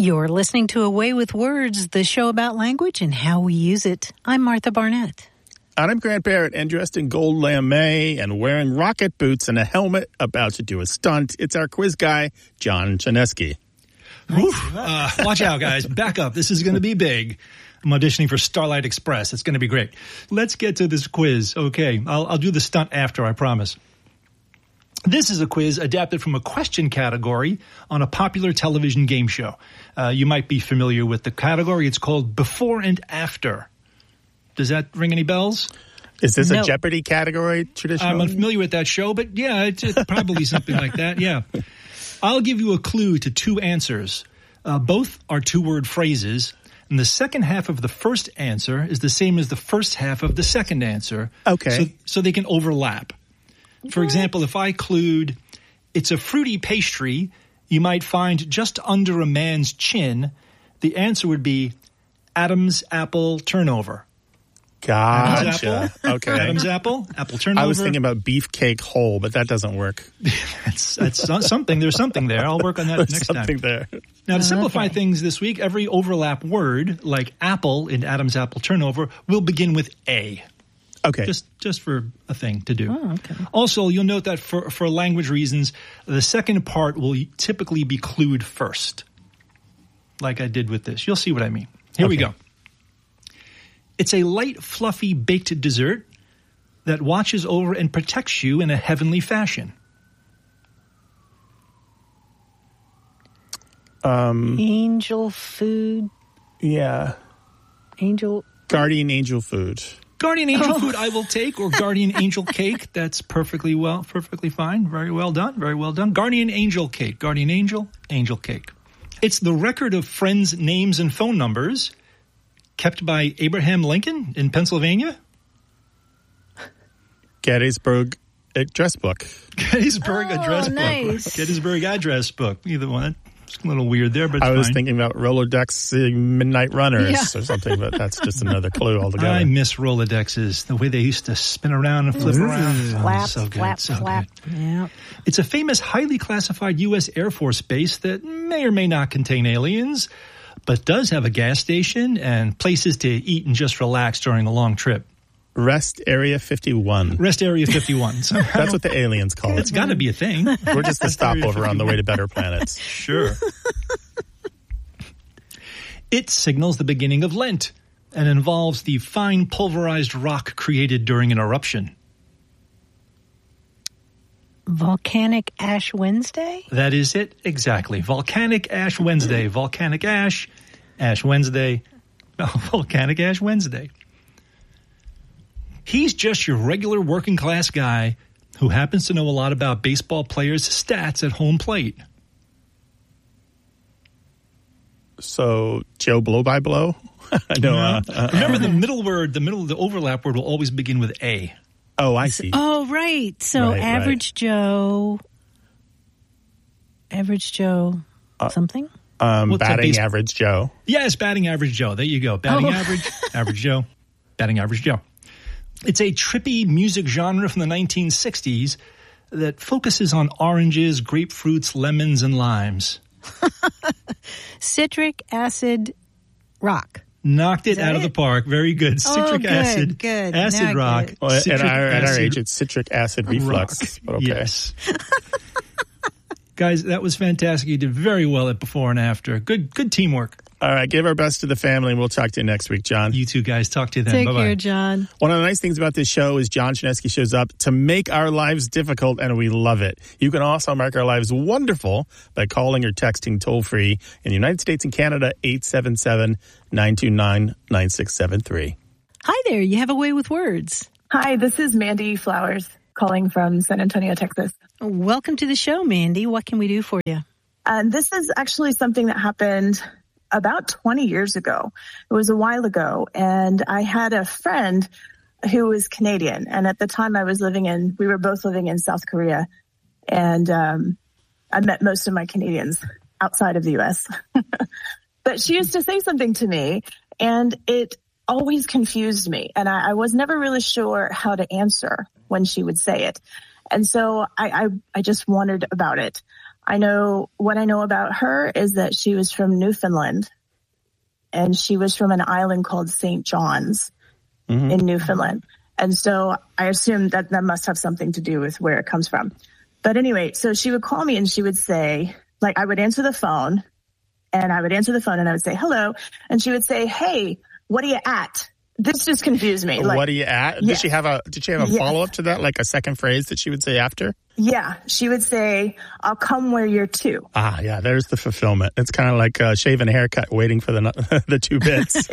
You're listening to Away with Words, the show about language and how we use it. I'm Martha Barnett. And I'm Grant Barrett, and dressed in gold lame and wearing rocket boots and a helmet, about to do a stunt. It's our quiz guy, John Chaneski. Watch out, guys. Back up. This is going to be big. I'm auditioning for Starlight Express. It's going to be great. Let's get to this quiz. Okay, I'll do the stunt after, I promise. This is a quiz adapted from a question category on a popular television game show. You might be familiar with the category. It's called Before and After. Does that ring any bells? Is this a Jeopardy category traditionally? I'm unfamiliar with that show, but yeah, it's probably something like that, yeah. I'll give you a clue to two answers. Both are two-word phrases, and the second half of the first answer is the same as the first half of the second answer. Okay. So they can overlap. For example, if I clued, it's a fruity pastry you might find just under a man's chin, the answer would be Adam's apple turnover. Gotcha. Adam's apple? Okay. Adam's apple turnover. I was thinking about beefcake whole, but that doesn't work. that's something. There's something there. I'll work on that next time. Something there. Now, to simplify things this week, every overlap word, like apple in Adam's apple turnover, will begin with A. Okay. Just for a thing to do. Oh, okay. Also, you'll note that for language reasons, the second part will typically be clued first, like I did with this. You'll see what I mean. Here we go. It's a light, fluffy, baked dessert that watches over and protects you in a heavenly fashion. Angel food. Yeah. Guardian angel food. Guardian angel food I will take, or guardian angel cake. That's perfectly fine. Very well done. Very well done. Guardian angel cake. Guardian angel cake. It's the record of friends' names and phone numbers kept by Abraham Lincoln in Pennsylvania. Gettysburg address book. Gettysburg address nice. book. Gettysburg address book. Either one. It's a little weird there, but it's I was fine. thinking about Rolodex Midnight Runners or something, but that's just another clue altogether. I miss Rolodexes, the way they used to spin around and flip around. Flap, So good, flap, so flap. good. Yeah. It's a famous, highly classified U.S. Air Force base that may or may not contain aliens, but does have a gas station and places to eat and just relax during a long trip. Rest Area 51. Rest Area 51. So That's what the aliens call it's it. got to be a thing. We're just a stopover on the way to better planets. Sure. It signals the beginning of Lent and involves the fine pulverized rock created during an eruption. Volcanic Ash Wednesday? That is it, exactly. Volcanic Ash Wednesday. Volcanic Ash, Ash Wednesday, Volcanic Ash Wednesday. He's just your regular working class guy who happens to know a lot about baseball players' stats at home plate. So, Joe Blow by Blow? Remember the overlap word will always begin with A. Oh, I see. Oh, right. So Right, average Joe, something? Batting average Joe. Yes, batting average Joe. There you go. Batting average, average Joe, batting average Joe. It's a trippy music genre from the 1960s that focuses on oranges, grapefruits, lemons, and limes. Citric acid rock. Knocked it out of the park. Very good. Citric acid. Good. Acid Now rock. good. Well, Citric at our acid age, it's citric acid reflux. But okay. Yes. Guys, that was fantastic. You did very well at Before and After. Good teamwork. All right, give our best to the family, and we'll talk to you next week, John. You two guys, talk to you then. Take Bye-bye. care, John. One of the nice things about this show is John Chaneski shows up to make our lives difficult, and we love it. You can also make our lives wonderful by calling or texting toll-free in the United States and Canada, 877-929-9673. Hi there. You have a way with words. Hi, this is Mandy Flowers calling from San Antonio, Texas. Welcome to the show, Mandy. What can we do for you? This is actually something that happened about 20 years ago. It was a while ago, and I had a friend who was Canadian, and at the time we were both living in South Korea, and I met most of my Canadians outside of the U.S. But she used to say something to me, and it always confused me, and I was never really sure how to answer when she would say it. And so I just wondered about it. What I know about her is that she was from Newfoundland, and she was from an island called St. John's in Newfoundland. And so I assume that must have something to do with where it comes from. But anyway, so she would call me and she would say, like, I would answer the phone and I would say, hello. And she would say, hey, what are you at? This just confused me. Like, what are you at? Did she have a follow-up to that, like a second phrase that she would say after? Yeah. She would say, I'll come where you're to. Ah, yeah. There's the fulfillment. It's kind of like a shave and a haircut waiting for the two bits.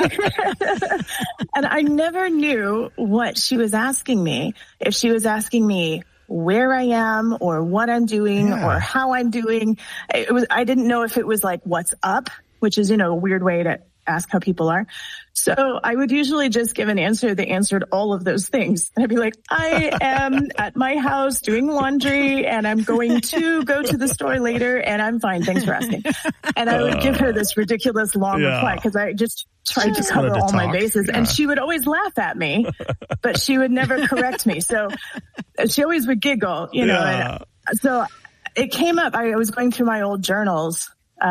And I never knew what she was asking me. If she was asking me where I am or what I'm doing or how I'm doing. I didn't know if it was like, what's up, which is, a weird way to ask how people are. So I would usually just give an answer that answered all of those things. I'd be like, I am at my house doing laundry and I'm going to go to the store later and I'm fine. Thanks for asking. And I would give her this ridiculous long reply because I just tried to cover all my bases. And she would always laugh at me, but she would never correct me. So she always would giggle, And so it came up. I was going through my old journals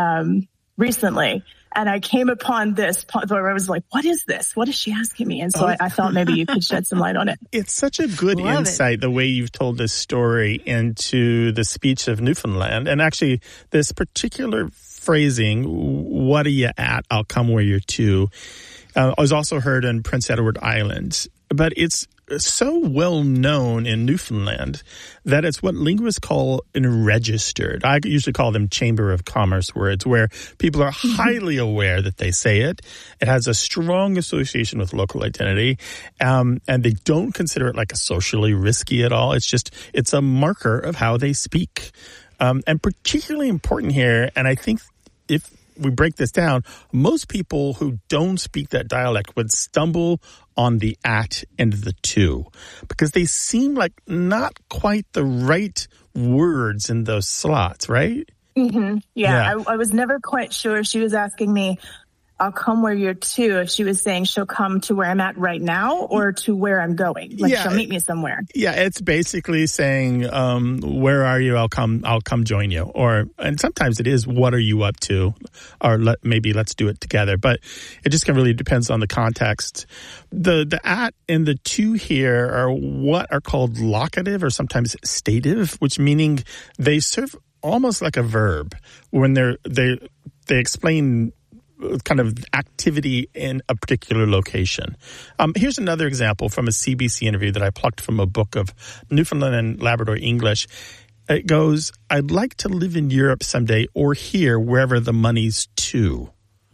recently. And I came upon this part where I was like, what is this? What is she asking me? And so I thought maybe you could shed some light on it. It's such a good insight, the way you've told this story into the speech of Newfoundland. And actually, this particular phrasing, what are you at? I'll come where you're to, was also heard in Prince Edward Island. But it's so well known in Newfoundland that it's what linguists call registered. I usually call them Chamber of Commerce words, where people are highly aware that they say it. It has a strong association with local identity, and they don't consider it like a socially risky at all. It's a marker of how they speak. And particularly important here, and I think if we break this down, most people who don't speak that dialect would stumble on the at and the to, because they seem like not quite the right words in those slots, right? Mm-hmm. Yeah. I was never quite sure if she was asking me, I'll come where you're to, if she was saying she'll come to where I'm at right now or to where I'm going. Like she'll meet me somewhere. Yeah, it's basically saying, where are you? I'll come join you. And sometimes it is, what are you up to? Or maybe let's do it together. But it just really depends on the context. The at and the to here are what are called locative or sometimes stative, which meaning they serve almost like a verb when they explain kind of activity in a particular location. Here's another example from a CBC interview that I plucked from a book of Newfoundland and Labrador English. It goes, I'd like to live in Europe someday or here, wherever the money's to.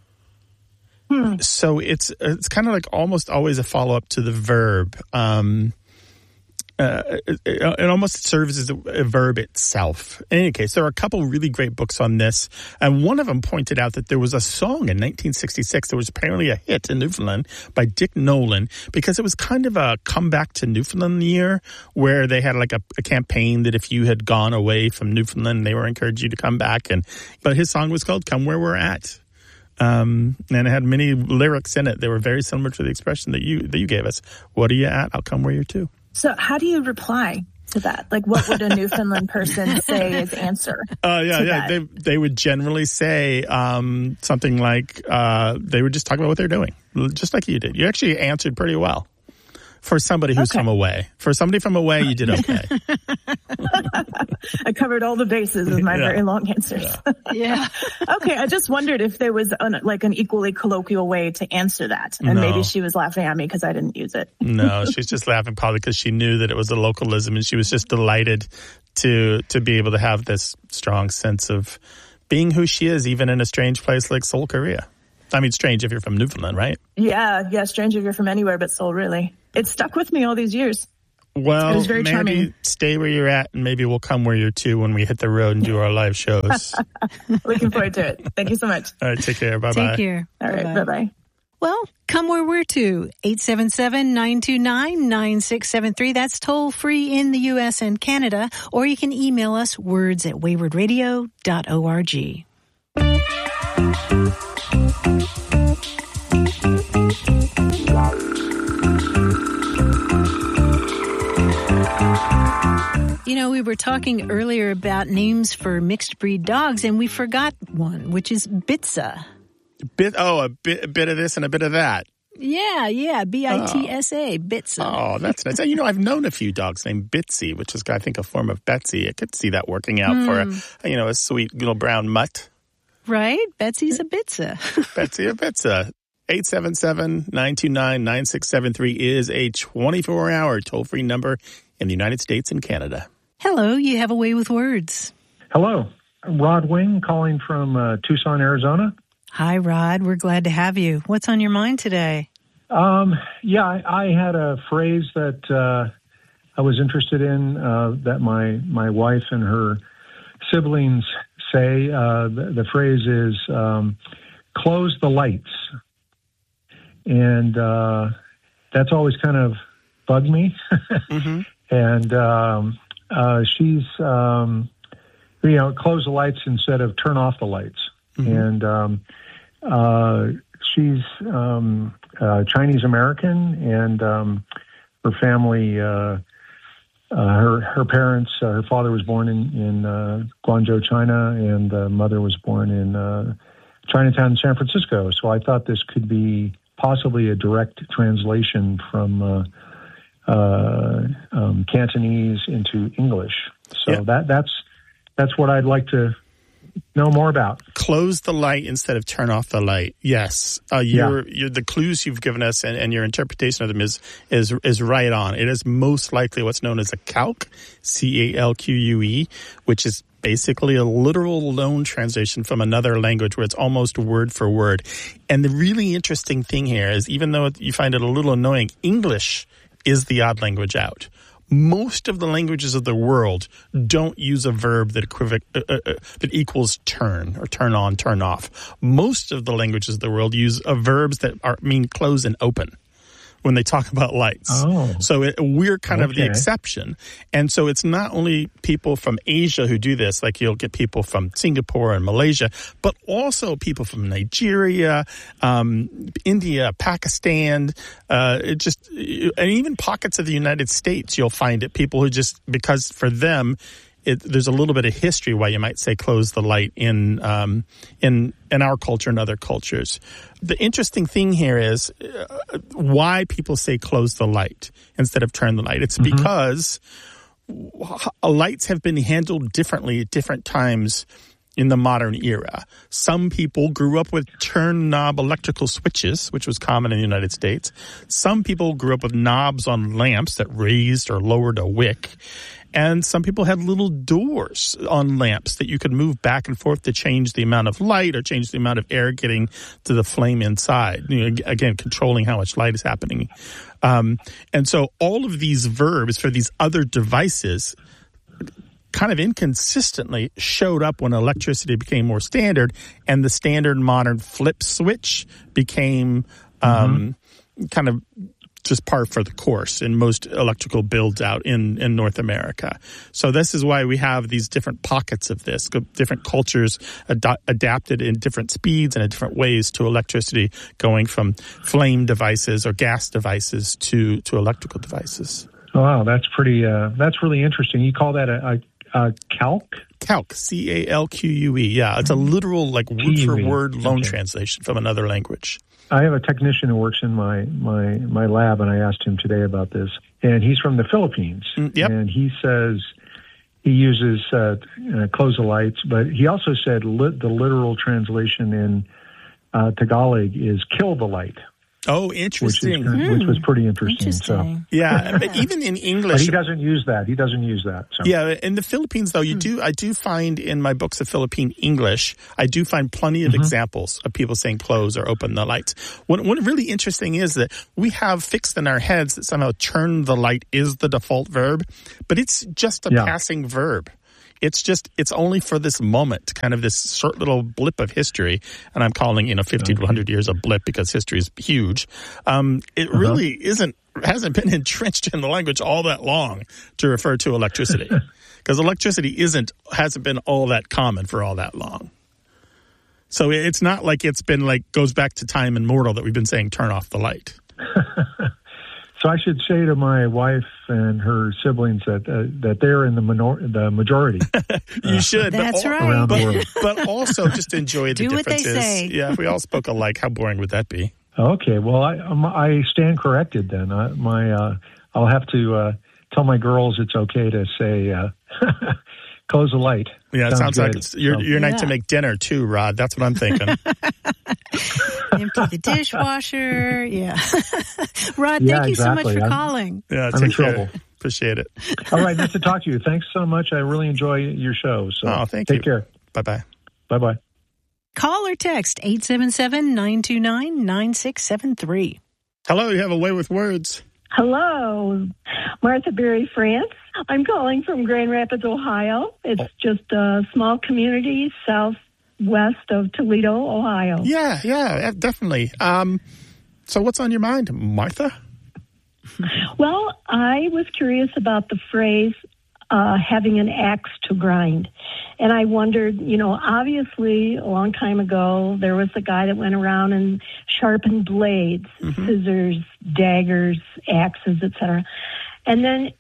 So it's kind of like almost always a follow-up to the verb. It almost serves as a verb itself. In any case, there are a couple really great books on this. And one of them pointed out that there was a song in 1966 that was apparently a hit in Newfoundland by Dick Nolan, because it was kind of a comeback to Newfoundland year, where they had like a campaign that if you had gone away from Newfoundland, they were encouraging you to come back. But his song was called Come Where We're At. And it had many lyrics in it. They were very similar to the expression that you gave us. What are you at? I'll come where you're to. So how do you reply to that? Like, what would a Newfoundland person say as answer? They would generally say something like they would just talk about what they're doing, just like you did. You actually answered pretty well for somebody who's from away. For somebody from away, you did okay. I covered all the bases with my very long answers. Yeah. Okay, I just wondered if there was an equally colloquial way to answer that. And maybe she was laughing at me because I didn't use it. No, she's just laughing probably because she knew that it was a localism, and she was just delighted to be able to have this strong sense of being who she is, even in a strange place like Seoul, Korea. I mean, strange if you're from Newfoundland, right? Yeah, strange if you're from anywhere but Seoul, really. It stuck with me all these years. Well, it was very maybe charming. Stay where you're at, and maybe we'll come where you're to when we hit the road and do our live shows. Looking forward to it. Thank you so much. All right, take care. Bye-bye. Take care. All right, bye-bye. Well, come where we're to. 877-929-9673. That's toll free in the U.S. and Canada. Or you can email us words@waywardradio.org. You know, we were talking earlier about names for mixed breed dogs, and we forgot one, which is Bitsa. A bit of this and a bit of that. Yeah, Bitsa, Bitsa. Oh, that's nice. You know, I've known a few dogs named Bitsy, which is, I think, a form of Betsy. I could see that working out for a sweet little brown mutt. Right? Betsy's a Bitsa. Betsy a Bitsa. 877-929-9673 is a 24-hour toll-free number in the United States and Canada. Hello, you have a way with words. Hello. Rod Wing calling from Tucson, Arizona. Hi, Rod. We're glad to have you. What's on your mind today? I had a phrase that I was interested in that my wife and her siblings say. The phrase is close the lights. And that's always kind of bugged me. Mm-hmm. And she's, close the lights instead of turn off the lights. Mm-hmm. And she's Chinese American, and her family, her parents, her father was born in Guangzhou, China, and mother was born in Chinatown, San Francisco. So I thought this could be possibly a direct translation from Cantonese into English. So that's what I'd like to know more about. Close the light instead of turn off the light. Yes. You're the clues you've given us and your interpretation of them is right on. It is most likely what's known as a calque, C-A-L-Q-U-E, which is basically a literal loan translation from another language where it's almost word for word. And the really interesting thing here is, even though you find it a little annoying, English is the odd language out. Most of the languages of the world don't use a verb that equals turn or turn on, turn off. Most of the languages of the world use verbs that mean close and open when they talk about lights. Oh. So we're kind of the exception. And so it's not only people from Asia who do this, like you'll get people from Singapore and Malaysia, but also people from Nigeria, India, Pakistan, and even pockets of the United States. You'll find it, people who just, because for them, there's a little bit of history why you might say close the light in our culture and other cultures. The interesting thing here is why people say close the light instead of turn the light. It's because lights have been handled differently at different times in the modern era. Some people grew up with turn knob electrical switches, which was common in the United States. Some people grew up with knobs on lamps that raised or lowered a wick. And some people had little doors on lamps that you could move back and forth to change the amount of light or change the amount of air getting to the flame inside. Again, controlling how much light is happening. And so all of these verbs for these other devices kind of inconsistently showed up when electricity became more standard, and the standard modern flip switch became kind of just par for the course in most electrical builds out in North America. So this is why we have these different pockets of this, different cultures adapted in different speeds and in different ways to electricity, going from flame devices or gas devices to electrical devices. Wow, that's really interesting. You call that a calque? Calque, C-A-L-Q-U-E. Yeah, it's a literal word-for-word loan translation from another language. I have a technician who works in my lab, and I asked him today about this. And he's from the Philippines. Yep. And he says he uses close the lights, but he also said the literal translation in Tagalog is kill the light. Oh, interesting. Which was pretty interesting. So. Yeah, but even in English, but he doesn't use that. So. Yeah, in the Philippines, though, I do find in my books of Philippine English, I do find plenty of examples of people saying close or open the lights. What really interesting is that we have fixed in our heads that somehow turn the light is the default verb, but it's just a passing verb. It's only for this moment, kind of this short little blip of history. And I'm calling, 50 to 100 years a blip because history is huge. It really hasn't been entrenched in the language all that long to refer to electricity. Because electricity hasn't been all that common for all that long. So it's not like it's been goes back to time immemorial that we've been saying turn off the light. So I should say to my wife and her siblings that they're in the majority. You should. That's right. Around the world. But also just enjoy the differences. Do what they say. Yeah, if we all spoke alike, how boring would that be? Okay, well, I stand corrected then. I'll have to tell my girls it's okay to say close the light. Yeah, it sounds like good. your night to make dinner too, Rod. That's what I'm thinking. Empty the dishwasher. Yeah. Rod, Yeah, thank you so much exactly. for calling. Yeah, I'm in take care. trouble. Appreciate it. All right, nice to talk to you. Thanks so much. I really enjoy your show. So Thank you. Take care. Bye-bye. Bye-bye. Call or text 877-929-9673. Hello, you have a way with words. Hello, Martha Berry France. I'm calling from Grand Rapids, Ohio. It's just a small community southwest of Toledo, Ohio. Yeah, definitely. So what's on your mind, Martha? Well, I was curious about the phrase having an axe to grind. And I wondered, obviously a long time ago, there was a guy that went around and sharpened blades, scissors, daggers, axes, etc. And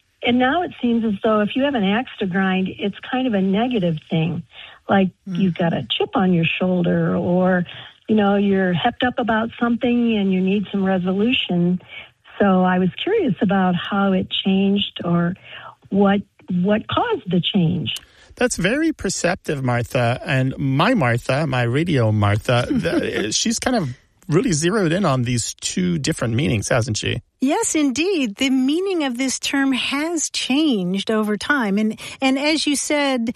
now it seems as though if you have an axe to grind, it's kind of a negative thing. Like you've got a chip on your shoulder, or, you're hepped up about something and you need some resolution. So I was curious about how it changed or what caused the change. That's very perceptive, Martha. And my radio Martha, she's kind of really zeroed in on these two different meanings, hasn't she? Yes, indeed. The meaning of this term has changed over time. And as you said,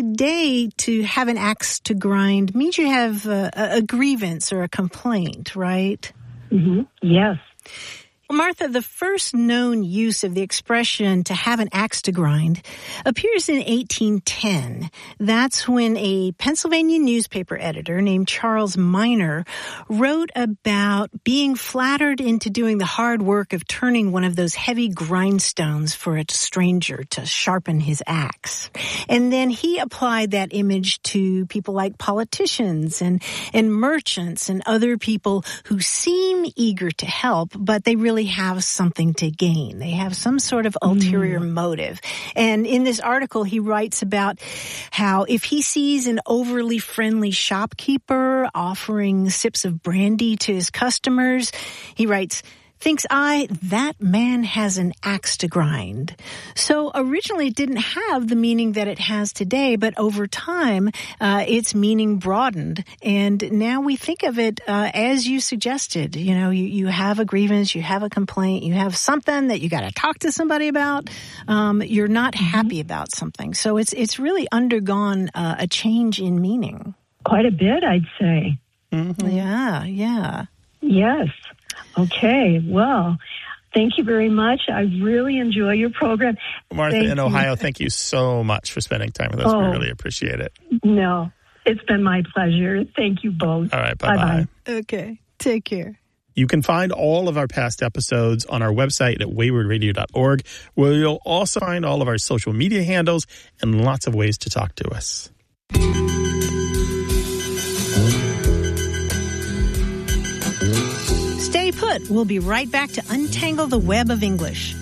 today to have an axe to grind means you have a grievance or a complaint, right? Mm-hmm. Yes. Martha, the first known use of the expression to have an axe to grind appears in 1810. That's when a Pennsylvania newspaper editor named Charles Miner wrote about being flattered into doing the hard work of turning one of those heavy grindstones for a stranger to sharpen his axe. And then he applied that image to people like politicians and merchants and other people who seem eager to help, but they really have something to gain. They have some sort of ulterior motive. And in this article, he writes about how if he sees an overly friendly shopkeeper offering sips of brandy to his customers, he writes, "Thinks I, that man has an axe to grind." So originally it didn't have the meaning that it has today, but over time, its meaning broadened. And now we think of it as you suggested. You have a grievance, you have a complaint, you have something that you got to talk to somebody about. You're not happy about something. So it's really undergone a change in meaning. Quite a bit, I'd say. Mm-hmm. Yeah. Yes. Okay, well, thank you very much. I really enjoy your program. Martha in Ohio, thank you so much for spending time with us. We really appreciate it. No, it's been my pleasure. Thank you both. All right, bye-bye. Okay, take care. You can find all of our past episodes on our website at waywardradio.org, where you'll also find all of our social media handles and lots of ways to talk to us. Stay put. We'll be right back to untangle the web of English.